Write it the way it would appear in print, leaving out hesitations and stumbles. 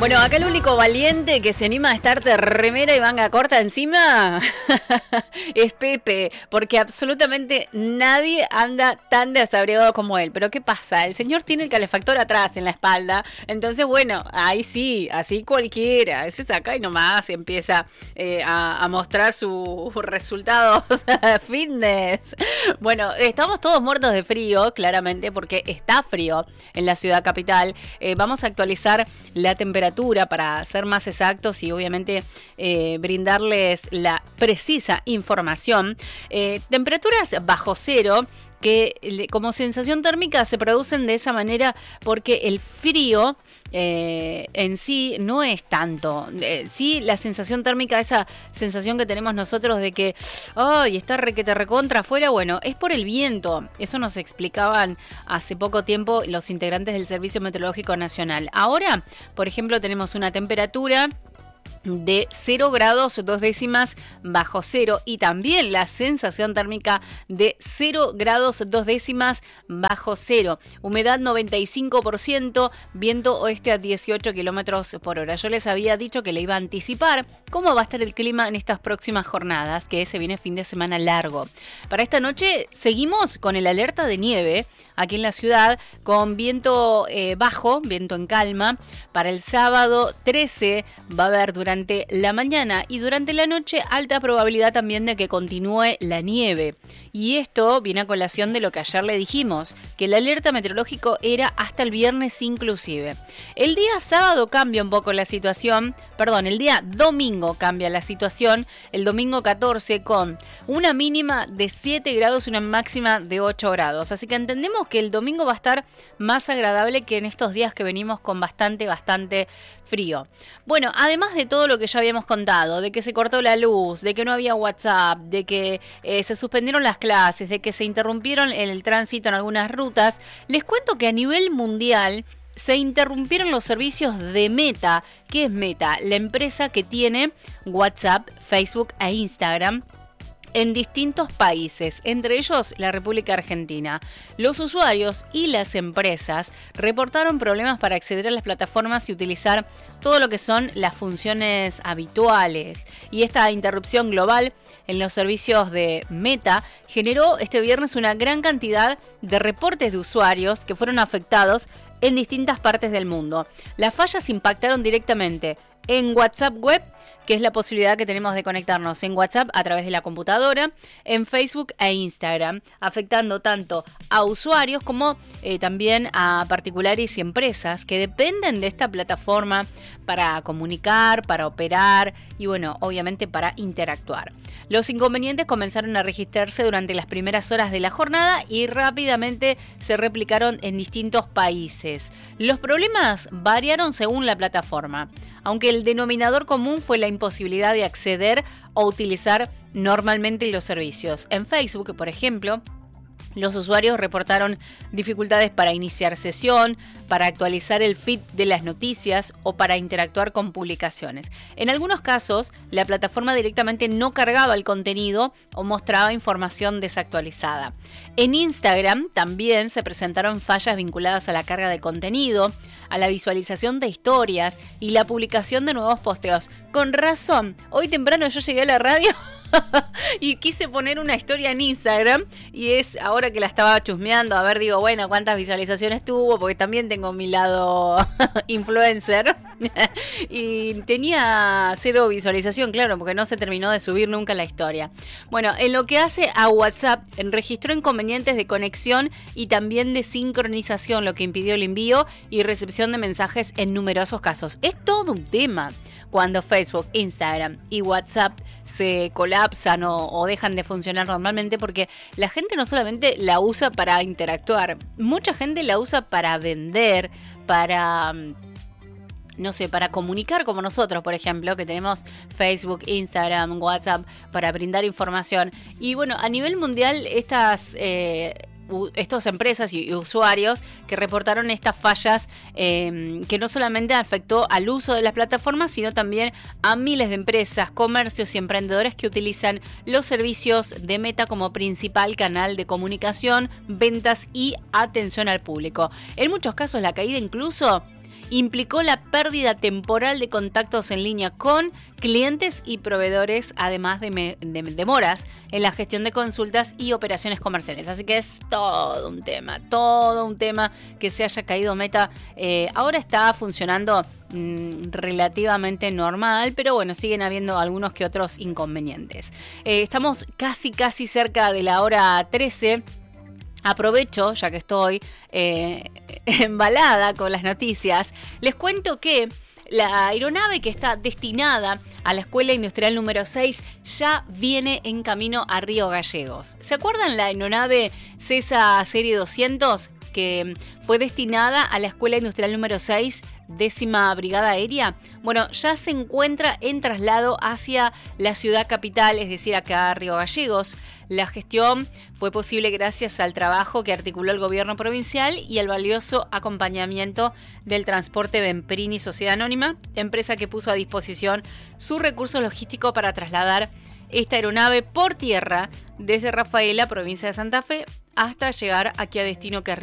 Bueno, acá el único valiente que se anima a estar de remera y manga corta encima es Pepe, porque absolutamente nadie anda tan desabrigado como él. Pero ¿qué pasa? El señor tiene el calefactor atrás en la espalda, entonces bueno, ahí sí, así cualquiera, ese saca y nomás empieza a mostrar sus resultados fitness. Bueno, estamos todos muertos de frío, claramente, porque está frío en la ciudad capital. Vamos a actualizar la temperatura para ser más exactos y obviamente brindarles la precisa información. Temperaturas bajo cero que como sensación térmica se producen de esa manera porque el frío en sí no es tanto. Sí, la sensación térmica, esa sensación que tenemos nosotros de que ¡ay! Está que te recontra afuera, bueno, es por el viento. Eso nos explicaban hace poco tiempo los integrantes del Servicio Meteorológico Nacional. Ahora, por ejemplo, tenemos una temperatura de 0 grados 2 décimas bajo cero y también la sensación térmica de 0 grados 2 décimas bajo cero. Humedad 95%, viento oeste a 18 kilómetros por hora. Yo les había dicho que le iba a anticipar cómo va a estar el clima en estas próximas jornadas, que se viene fin de semana largo. Para esta noche seguimos con el alerta de nieve aquí en la ciudad, con viento bajo, viento en calma. Para el sábado 13 va a haber durante la mañana y durante la noche alta probabilidad también de que continúe la nieve. Y esto viene a colación de lo que ayer le dijimos, que el alerta meteorológico era hasta el viernes inclusive. El día sábado cambia un poco la situación, el día domingo cambia la situación, el domingo 14 con una mínima de 7 grados y una máxima de 8 grados. Así que entendemos que el domingo va a estar más agradable que en estos días que venimos con bastante frío. Bueno, además de todo lo que ya habíamos contado, de que se cortó la luz, de que no había WhatsApp, de que se suspendieron las clases, de que se interrumpieron el tránsito en algunas rutas, les cuento que a nivel mundial se interrumpieron los servicios de Meta. ¿Qué es Meta? La empresa que tiene WhatsApp, Facebook e Instagram en distintos países, entre ellos la República Argentina. Los usuarios y las empresas reportaron problemas para acceder a las plataformas y utilizar todo lo que son las funciones habituales. Y esta interrupción global en los servicios de Meta generó este viernes una gran cantidad de reportes de usuarios que fueron afectados en distintas partes del mundo. Las fallas impactaron directamente en WhatsApp Web, que es la posibilidad que tenemos de conectarnos en WhatsApp a través de la computadora, en Facebook e Instagram, afectando tanto a usuarios como también a particulares y empresas que dependen de esta plataforma para comunicar, para operar y bueno, obviamente para interactuar. Los inconvenientes comenzaron a registrarse durante las primeras horas de la jornada y rápidamente se replicaron en distintos países. Los problemas variaron según la plataforma, aunque el denominador común fue la imposibilidad de acceder o utilizar normalmente los servicios. En Facebook, por ejemplo, los usuarios reportaron dificultades para iniciar sesión, para actualizar el feed de las noticias o para interactuar con publicaciones. En algunos casos, la plataforma directamente no cargaba el contenido o mostraba información desactualizada. En Instagram también se presentaron fallas vinculadas a la carga de contenido, a la visualización de historias y la publicación de nuevos posteos. Con razón, hoy temprano yo llegué a la radio y quise poner una historia en Instagram y es ahora que la estaba chusmeando, a ver, digo, bueno, cuántas visualizaciones tuvo, porque también tengo mi lado influencer y tenía 0 visualización, claro, porque no se terminó de subir nunca la historia. Bueno, en lo que hace a WhatsApp, registró inconvenientes de conexión y también de sincronización, lo que impidió el envío y recepción de mensajes en numerosos casos. Es todo un tema cuando Facebook, Instagram y WhatsApp se colapsan o dejan de funcionar normalmente, porque la gente no solamente la usa para interactuar, mucha gente la usa para vender, para para comunicar como nosotros, por ejemplo, que tenemos Facebook, Instagram, WhatsApp, para brindar información. Y bueno, a nivel mundial estas empresas y usuarios que reportaron estas fallas que no solamente afectó al uso de las plataformas, sino también a miles de empresas, comercios y emprendedores que utilizan los servicios de Meta como principal canal de comunicación, ventas y atención al público. En muchos casos la caída incluso implicó la pérdida temporal de contactos en línea con clientes y proveedores, además de demoras en la gestión de consultas y operaciones comerciales. Así que es todo un tema que se haya caído Meta. Ahora está funcionando relativamente normal, pero bueno, siguen habiendo algunos que otros inconvenientes. Estamos casi cerca de la hora 13. Aprovecho, ya que estoy embalada con las noticias, les cuento que la aeronave que está destinada a la Escuela Industrial número 6 ya viene en camino a Río Gallegos. ¿Se acuerdan la aeronave CESA Serie 200? Que fue destinada a la Escuela Industrial número 6, 10ª Brigada Aérea. Bueno, ya se encuentra en traslado hacia la ciudad capital, es decir, acá a Río Gallegos. La gestión fue posible gracias al trabajo que articuló el gobierno provincial y al valioso acompañamiento del Transporte Bemprini Sociedad Anónima, empresa que puso a disposición su recurso logístico para trasladar esta aeronave por tierra desde Rafaela, provincia de Santa Fe, hasta llegar aquí a destino, que es